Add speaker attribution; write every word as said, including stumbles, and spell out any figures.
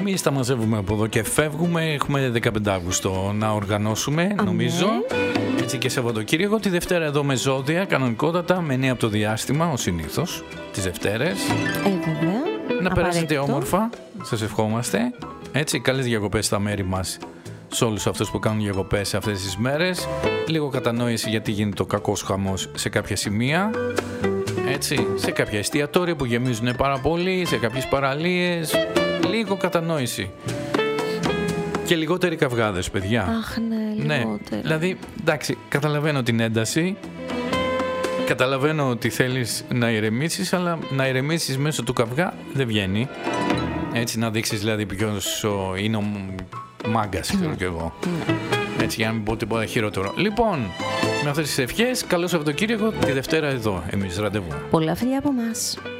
Speaker 1: Εμείς τα μαζεύουμε από εδώ και φεύγουμε. Έχουμε δεκαπέντε Αυγούστου να οργανώσουμε, Αμέ. νομίζω. Έτσι και Σαββατοκύριακο. Τη Δευτέρα εδώ με ζώδια, κανονικότατα, με νέα από το διάστημα, ως συνήθως, τις Δευτέρες.
Speaker 2: Ε, βέβαια.
Speaker 1: Να περάσετε όμορφα, σας ευχόμαστε. Έτσι, καλές διακοπές στα μέρη μας, σε όλους αυτούς που κάνουν διακοπές αυτές τις μέρες. Λίγο κατανόηση γιατί γίνεται ο κακός χαμός σε κάποια σημεία. Έτσι, σε κάποια εστιατόρια που γεμίζουν πάρα πολύ, σε κάποιες παραλίες. Λίγο κατανόηση. Και λιγότεροι καυγάδες, παιδιά.
Speaker 2: Αχ, ναι, λιγότερο.
Speaker 1: Ναι, δηλαδή, εντάξει, καταλαβαίνω την ένταση. Καταλαβαίνω ότι θέλεις να ηρεμήσεις, αλλά να ηρεμήσεις μέσω του καυγά δεν βγαίνει. Έτσι, να δείξεις δηλαδή ποιος είναι ο μάγκας, ξέρω κι εγώ. Έτσι, για να μην πω τίποτα χειρότερο. Λοιπόν, με αυτές τις ευχές, καλό Σαββατοκύριακο, τη Δευτέρα εδώ, εμείς ραντεβού.
Speaker 2: Πολλά φιλιά από εμάς.